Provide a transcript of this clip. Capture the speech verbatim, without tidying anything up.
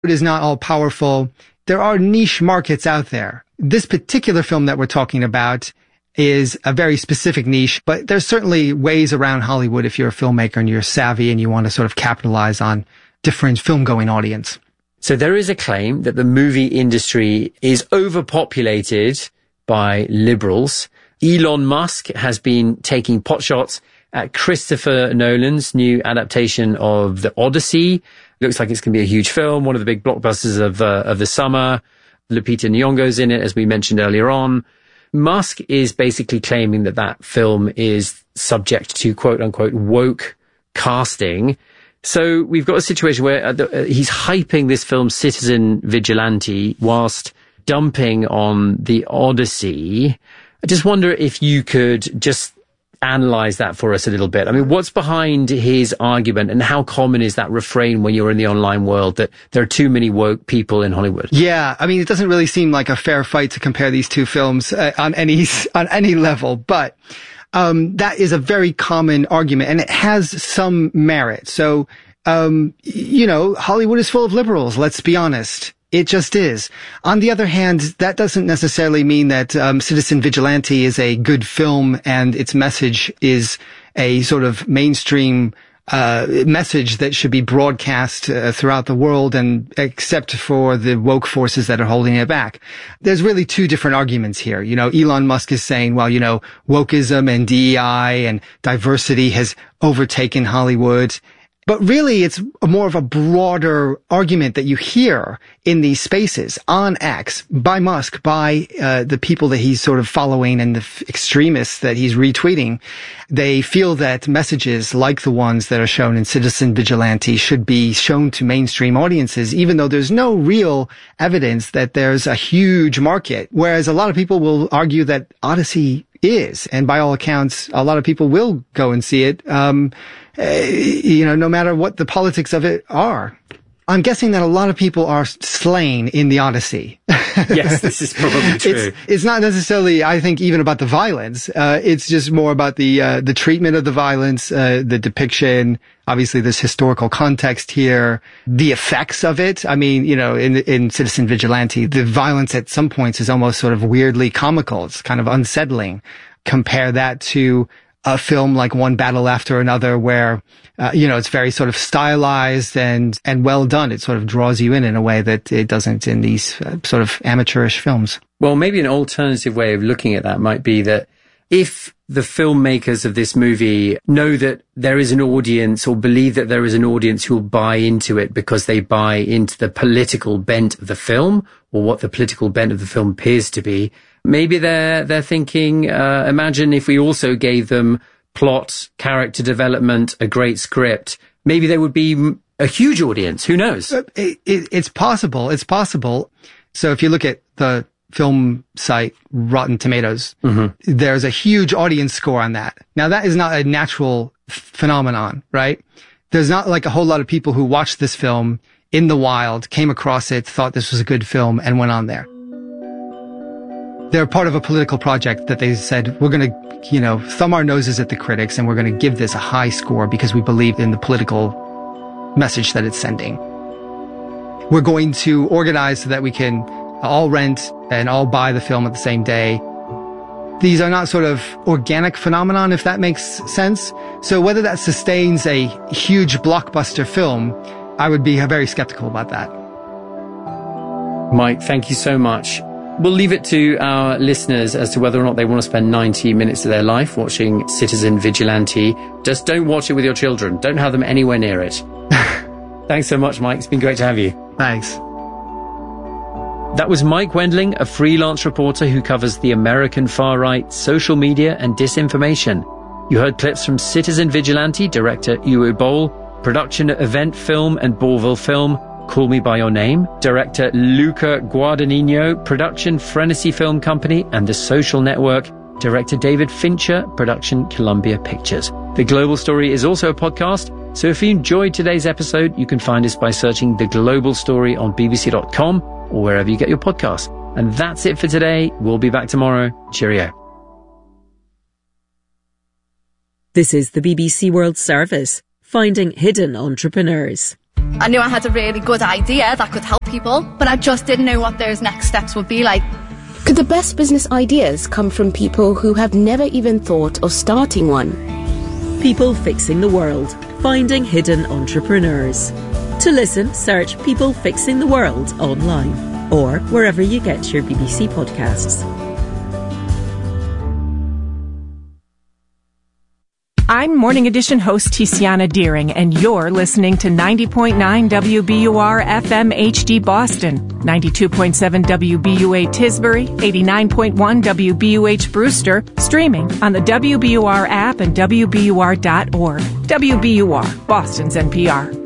is not all powerful. There are niche markets out there. This particular film that we're talking about is a very specific niche, but there's certainly ways around Hollywood if you're a filmmaker and you're savvy and you want to sort of capitalize on different film-going audience. So there is a claim that the movie industry is overpopulated by liberals. Elon Musk has been taking potshots at Christopher Nolan's new adaptation of The Odyssey. Looks like it's going to be a huge film, one of the big blockbusters of uh, of the summer. Lupita Nyong'o's in it, as we mentioned earlier on. Musk is basically claiming that that film is subject to quote-unquote woke casting. So we've got a situation where uh, the, uh, he's hyping this film Citizen Vigilante whilst dumping on The Odyssey. I just wonder if you could just analyze that for us a little bit. I mean, what's behind his argument, and how common is that refrain when you're in the online world that there are too many woke people in Hollywood? Yeah, I mean, it doesn't really seem like a fair fight to compare these two films uh, on any on any level, but um that is a very common argument, and it has some merit. So, um you know, Hollywood is full of liberals, let's be honest. It just is. On the other hand, that doesn't necessarily mean that um, Citizen Vigilante is a good film and its message is a sort of mainstream uh message that should be broadcast uh, throughout the world, and except for the woke forces that are holding it back. There's really two different arguments here. You know, Elon Musk is saying, well, you know, wokeism and D E I and diversity has overtaken Hollywood. But really, it's a more of a broader argument that you hear in these spaces on X by Musk, by uh, the people that he's sort of following and the f- extremists that he's retweeting. They feel that messages like the ones that are shown in Citizen Vigilante should be shown to mainstream audiences, even though there's no real evidence that there's a huge market. Whereas a lot of people will argue that Odyssey is, and by all accounts, a lot of people will go and see it, um, uh, you know, no matter what the politics of it are. I'm guessing that a lot of people are slain in the Odyssey. Yes, this is probably true. It's, it's not necessarily, I think, even about the violence. Uh, it's just more about the, uh, the treatment of the violence, uh, the depiction. Obviously, there's historical context here, the effects of it. I mean, you know, in, in Citizen Vigilante, the violence at some points is almost sort of weirdly comical. It's kind of unsettling. Compare that to a film like One Battle After Another, where, uh, you know, it's very sort of stylized and, and well done. It sort of draws you in in a way that it doesn't in these uh, sort of amateurish films. Well, maybe an alternative way of looking at that might be that if the filmmakers of this movie know that there is an audience, or believe that there is an audience who will buy into it because they buy into the political bent of the film, or what the political bent of the film appears to be, maybe they're they're thinking, uh, imagine if we also gave them plot, character development, a great script, maybe there would be a huge audience. Who knows? It, it, it's possible. It's possible. So if you look at the film site Rotten Tomatoes, mm-hmm. there's a huge audience score on that. Now, that is not a natural f- phenomenon, right? There's not like a whole lot of people who watched this film in the wild, came across it, thought this was a good film, and went on there. They're part of a political project that they said, we're going to, you know, thumb our noses at the critics, and we're going to give this a high score because we believe in the political message that it's sending. We're going to organize so that we can all rent and all buy the film at the same day. These are not sort of organic phenomenon, if that makes sense. So whether that sustains a huge blockbuster film, I would be very skeptical about that. Mike, thank you so much. We'll leave it to our listeners as to whether or not they want to spend ninety minutes of their life watching Citizen Vigilante. Just don't watch it with your children. Don't have them anywhere near it. Thanks so much, Mike. It's been great to have you. Thanks. That was Mike Wendling, a freelance reporter who covers the American far right, social media and disinformation. You heard clips from Citizen Vigilante director Uwe Boll, production Event Film and Bourville Film, Call Me By Your Name, director Luca Guadagnino, production Frenesy Film Company and The Social Network, director David Fincher, production Columbia Pictures. The Global Story is also a podcast, so if you enjoyed today's episode, you can find us by searching The Global Story on b b c dot com or wherever you get your podcasts. And that's it for today. We'll be back tomorrow. Cheerio. This is the B B C World Service, finding hidden entrepreneurs. I knew I had a really good idea that could help people, but I just didn't know what those next steps would be like. Could the best business ideas come from people who have never even thought of starting one? People Fixing the World, Finding Hidden Entrepreneurs. To listen, search People Fixing the World online or wherever you get your B B C podcasts. I'm Morning Edition host Tiziana Deering, and you're listening to ninety point nine W B U R F M H D Boston, ninety-two point seven W B U A Tisbury, eighty-nine point one W B U H Brewster, streaming on the W B U R app and W B U R dot org. W B U R, Boston's N P R.